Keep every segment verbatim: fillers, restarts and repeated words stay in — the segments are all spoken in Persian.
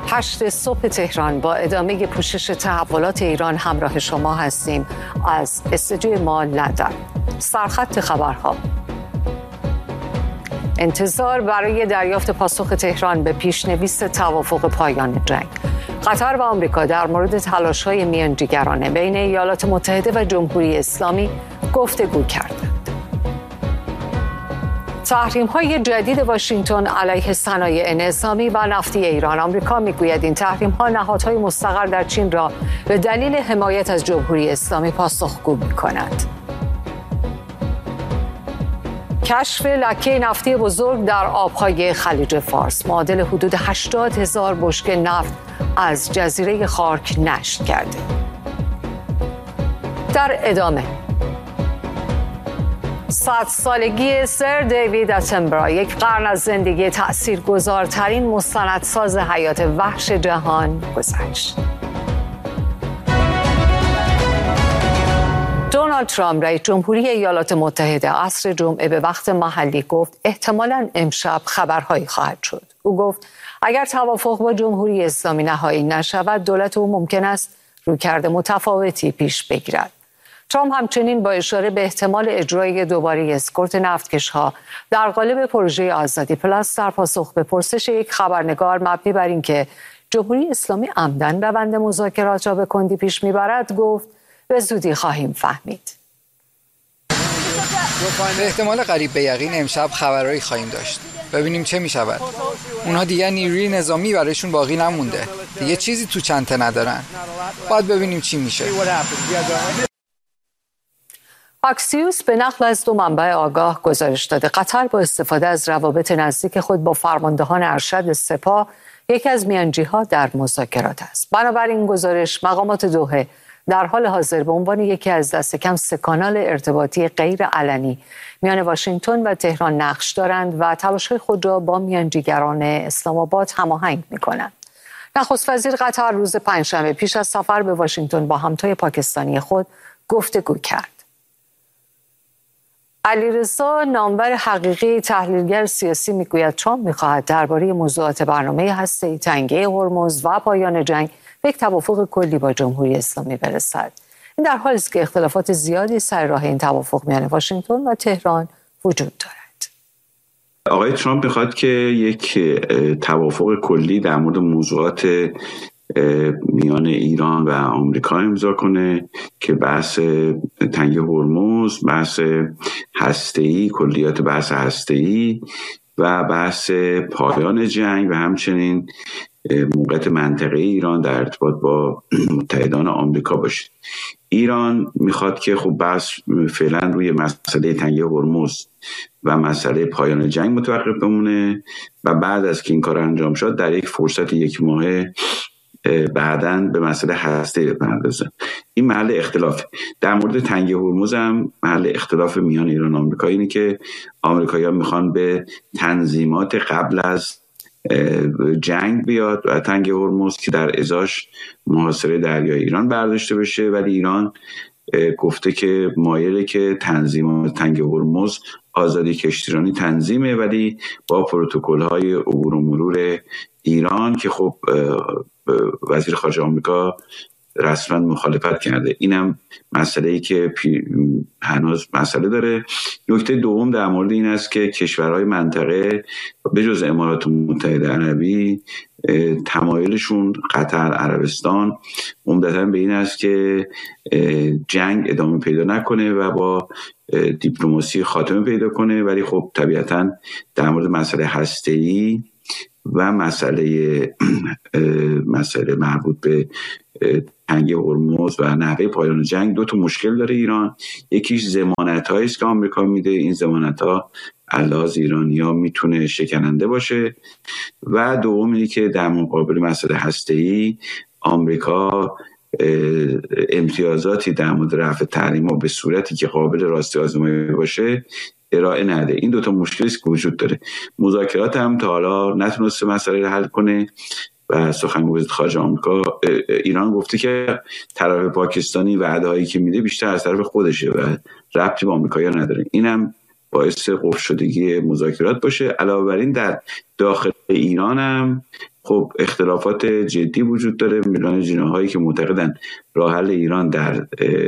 هشت صبح تهران با ادامه پوشش تحولات ایران همراه شما هستیم از استودیوی ما لندن. سرخط خبرها: انتظار برای دریافت پاسخ تهران به پیشنویس توافق پایان جنگ. قطر و آمریکا در مورد تلاش‌های میانجیگرانه بین ایالات متحده و جمهوری اسلامی گفتگو کردند. تحریم‌های جدید واشنگتن علیه صنایع نظامی و نفتی ایران. آمریکا میگوید این تحریم‌ها نهادهای مستقر در چین را به دلیل حمایت از جمهوری اسلامی پاسخگو می‌کند. کشف لکه نفتی بزرگ در آب‌های خلیج فارس. معادل حدود هشتاد هزار بشکه نفت از جزیره خارک نشت کرده. در ادامه: صد سالگی سر دیوید اتنبرا، یک قرن از زندگی تأثیرگذارترین مستندساز حیات وحش جهان گذشت. دونالد ترامپ رئیس جمهوری ایالات متحده عصر جمعه به وقت محلی گفت احتمالاً امشب خبرهایی خواهد شد. او گفت اگر توافق با جمهوری اسلامی نهایی نشود، دولت او ممکن است رویکرد متفاوتی پیش بگیرد. ترامپ همچنین با اشاره به احتمال اجرای دوباره اسکورت نفتکش‌ها در قالب پروژه آزادی پلاس در پاسخ به پرسش یک خبرنگار مبنی بر اینکه جمهوری اسلامی عمدن روند مذاکرات را به کندی پیش میبرد گفت به زودی خواهیم فهمید. به احتمال قریب به یقین امشب خبرایی خواهیم داشت. ببینیم چه می شود. اونها دیگه نیروی نظامی برایشون باقی نمونده. دیگه چیزی تو چنته ندارن. باید ببینیم چی میشه. اکسیوس به نقل از دو منبع آگاه گزارش داده قطر با استفاده از روابط نزدیک خود با فرماندهان ارشد سپاه یکی از میانجی‌ها در مذاکرات است. بنابراین گزارش مقامات دوحه در حال حاضر به عنوان یکی از دست کم سه کانال ارتباطی غیر علنی میان واشنگتن و تهران نقش دارند و تلاش‌های خود را با میانجیگران اسلام آباد هماهنگ می‌کنند. نخست وزیر قطر روز پنجشنبه پیش از سفر به واشنگتن با همتای پاکستانی خود گفتگو کرد. علیرضا نامور حقیقی، تحلیلگر سیاسی، میگوید ترامپ می‌خواهد درباره موضوعات برنامه هسته‌ای، تنگه هرمز و پایان جنگ به یک توافق کلی با جمهوری اسلامی برسد. این در حالی است که اختلافات زیادی سر راه این توافق میان واشنگتن و تهران وجود دارد. آقای ترامپ می‌خواد که یک توافق کلی در مورد موضوعات میان ایران و آمریکا امضا کنه که بحث تنگه هرمز، بحث هسته‌ای، کلیات بحث هسته‌ای و بحث پایان جنگ و همچنین موقعیت منطقه ایران در ارتباط با متحدان آمریکا باشه. ایران میخواد که خب بحث فعلا روی مسئله تنگه هرمز و مسئله پایان جنگ متوقف بمونه و بعد از که این کار انجام شد در یک فرصت یک ماهه بعداً به مسئله هسته بپردازه. این محل اختلاف. در مورد تنگه هرمز هم محل اختلاف میان ایران و آمریکا اینه که آمریکایی‌ها میخوان به تنظیمات قبل از جنگ بیاد و تنگه هرمز که در ازاش محاصره دریای ایران برداشته بشه، ولی ایران گفته که مایله که تنظیمات تنگه هرمز آزادی کشتیرانی تنظیمه ولی با پروتکل‌های عبور و مرور ایران که خب وزیر خارجه آمریکا رسما مخالفت کرده. اینم مسئله‌ای که هنوز مسئله داره. نکته دوم در مورد این است که کشورهای منطقه به جز امارات متحده عربی تمایلشون قطر، عربستان عمدتاً به این است که جنگ ادامه پیدا نکنه و با دیپلماسی خاتمه پیدا کنه، ولی خب طبیعتاً در مورد مسئله هسته‌ای و مسئله مسئله مربوط به تنگه هرمز و نحوه پایان جنگ دو تا مشکل داره ایران. یکیش ضمانت‌هایی است که آمریکا میده، این ضمانت‌ها علاوه ایرانی‌ها میتونه شکننده باشه، و دوم اینه که در مقابل مسئله هسته‌ای آمریکا امتیازاتی در مورد رفع تحریم‌ها به صورتی که قابل راستی آزمایی باشه ارائه نده. این دوتا مشکلی است که وجود داره. مذاکرات هم تا حالا نتونسته مسئله رو حل کنه و سخنگوی وزارت خارجه آمریکا ایران گفته که طرف پاکستانی وعده‌هایی که میده بیشتر از طرف خودشه و ربطی به آمریکایی‌ها نداره. اینم باعث قفل شدگی مذاکرات باشه. علاوه بر این در داخل ایران هم خب اختلافات جدی وجود داره میان جناحایی که معتقدن راه حل ایران در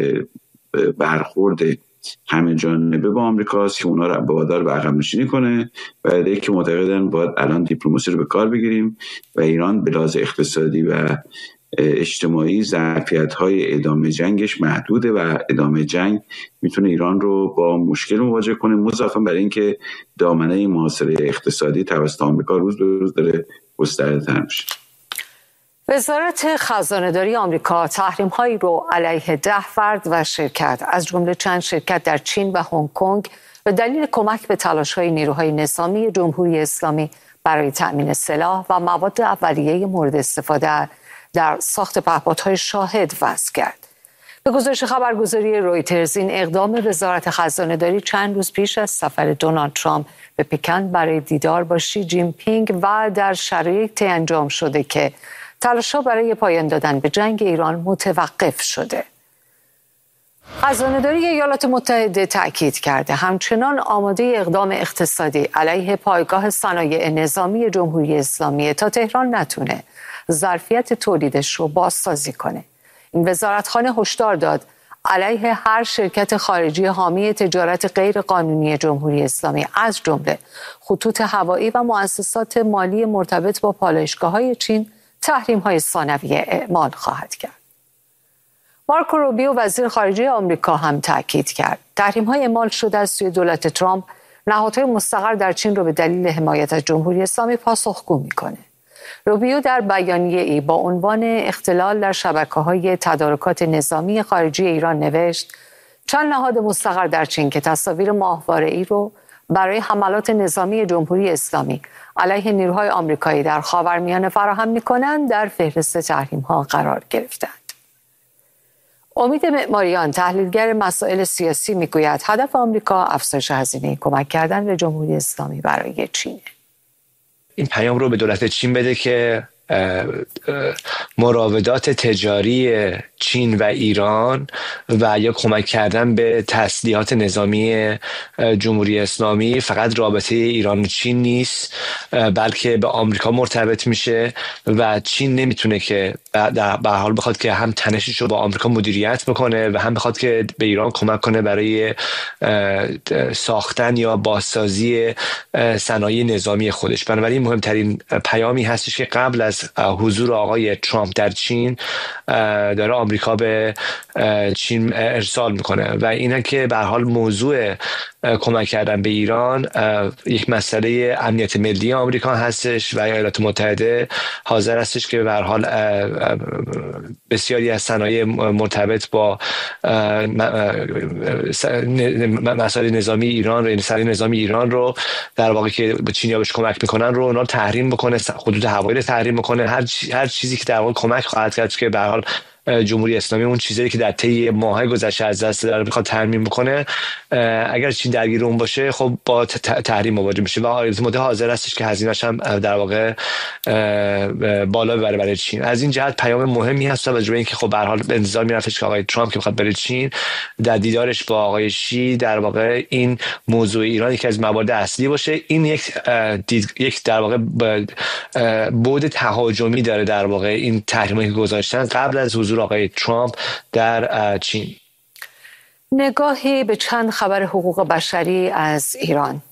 برخورد همه جانبه با آمریکاست که اونا رو وادار به عقب نشینی کنه و عده‌ای که معتقدن باید الان دیپلماسی رو به کار بگیریم و ایران به لحاظ اقتصادی و اجتماعی ظرفیت‌های ادامه جنگش محدوده و ادامه جنگ میتونه ایران رو با مشکل مواجه کنه، مضافاً برای اینکه دامنه محاصره اقتصادی توسط آمریکا روز به روز داره گسترده‌تر میشه. وزارت خزانه‌داری آمریکا تحریم‌هایی رو علیه ده فرد و شرکت از جمله چند شرکت در چین و هنگ کنگ به دلیل کمک به تلاش‌های نیروهای نظامی جمهوری اسلامی برای تأمین سلاح و مواد اولیه مورد استفاده در ساخت پهپادهای شاهد وضع کرد. به گزارش خبرگزاری رویترز این اقدام وزارت خزانه‌داری چند روز پیش از سفر دونالد ترامپ به پکن برای دیدار با شی جین پینگ و در شرایطی انجام شده که تلاش‌ها برای پایان دادن به جنگ ایران متوقف شده. خزانه‌داری ایالات متحده تأکید کرده همچنان آماده اقدام اقتصادی علیه پایگاه صنایع نظامی جمهوری اسلامی تا تهران نتونه ظرفیت تولیدش رو بازسازی کنه. این وزارتخانه هشدار داد علیه هر شرکت خارجی حامی تجارت غیر قانونی جمهوری اسلامی از جمله خطوط هوایی و مؤسسات مالی مرتبط با پالایشگاه‌های چین تحریم‌های ثانویه اعمال خواهد کرد. مارکو روبیو وزیر خارجه آمریکا هم تاکید کرد تحریم‌های اعمال شده از سوی دولت ترامپ نهادهای مستقر در چین رو به دلیل حمایت از جمهوری اسلامی پاسخگو می‌کنه. روبیو در بیانیه‌ای با عنوان اختلال در شبکه‌های تدارکات نظامی خارجی ایران نوشت چند نهاد مستقر در چین که تصاویر ماهواره‌ای رو برای حملات نظامی جمهوری اسلامی علیه نیروهای آمریکایی در خاورمیانه فراهم می‌کنند در فهرست تحریم‌ها قرار گرفتند. امید معماریان تحلیلگر مسائل سیاسی میگوید هدف آمریکا افزایش هزینه کمک کردن به جمهوری اسلامی برای چین. این پیام رو به دولت چین بده که مراودات تجاری چین و ایران و یا کمک کردن به تسلیحات نظامی جمهوری اسلامی فقط رابطه ایران و چین نیست، بلکه به آمریکا مرتبط میشه و چین نمیتونه که در به حال بخواد که هم تنشش رو با آمریکا مدیریت بکنه و هم بخواد که به ایران کمک کنه برای ساختن یا بازسازی صنایع نظامی خودش. بنابراین مهمترین پیامی هستش که قبل از حضور آقای ترامپ در چین داره آمریکا به چین ارسال میکنه و اینه که به هر حال موضوع کمک کردن به ایران یک مسئله امنیت ملی آمریکا هستش و ایالات متحده حاضر هستش که به هر حال بسیاری از صنایع مرتبط با مسائل نظامی ایران رو صنایع نظامی ایران رو در واقع که به چینیا بهش کمک میکنن رو اونا تحریم بکنه، خطوط هوایی رو تحریم بکنه، هر هر چیزی که در واقع کمک خواهد کرد که به هر حال جمهوری اسلامی اون چیزی که در طی ماه‌های گذشته از دست داره میخواد ترمیم بکنه، اگر چین درگیر اون باشه خب با تحریم مواجه میشه و ایالات متحده حاضر هستش که هزینه‌اش هم در واقع بالا ببره برای چین. از این جهت پیام مهمی هست و جوری اینکه خب به هر حال به انتظار میرفتش که آقای ترامپ که میخواد بره چین در دیدارش با آقای شی در واقع این موضوع ایران که از موارد اصلی باشه. این یک دید، یک در واقع بعد تهاجمی داره در واقع این تحریمی که گذاشتن قبل از حضور آقای ترامپ در چین. نگاهی به چند خبر حقوق بشری از ایران.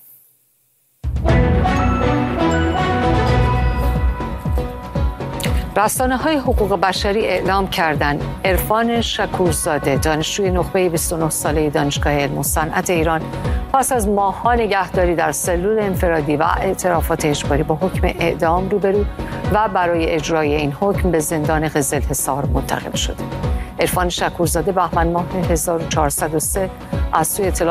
رسانه‌های حقوق بشری اعلام کردند عرفان شکورزاده دانشجوی نخبه بیست و نه ساله دانشگاه علم و صنعت ایران پس از ماه‌ها نگهداری در سلول انفرادی و اعترافات اجباری با حکم اعدام روبرو و برای اجرای این حکم به زندان قزلحصار منتقل شده. عرفان شکورزاده بهمن ماه هزار و چهارصد و سه از سوی اطلاعات